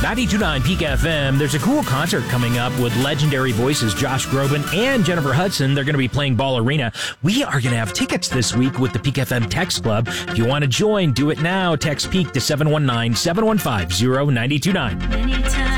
92.9 Peak FM. There's a cool concert coming up with legendary voices Josh Groban and Jennifer Hudson. They're going to be playing Ball Arena. We are going to have tickets this week with the Peak FM Text Club. If you want to join, do it now. Text Peak to 719-715-0929.